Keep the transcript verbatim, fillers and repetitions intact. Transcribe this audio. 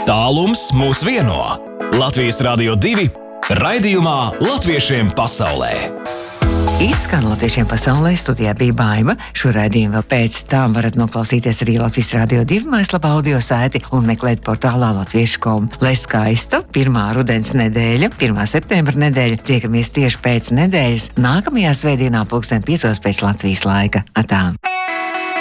Tālums mūs vieno. Latvijas Radio divi raidījumā Latviešiem pasaulē. Izskan Latviešiem pasaulē, studijā bija Baiva. Šo raidījumu vēl pēc tam varat noklausīties arī Latvijas Radio divi mājaslapā audio saiti un meklēt portālā latviešu punkt com. Lai skaista pirmā rudens nedēļa, pirmā septembra nedēļa, tiekamies tieši pēc nedēļas nākamajā svētdienā pulksten piecos pēc Latvijas laika. Atā!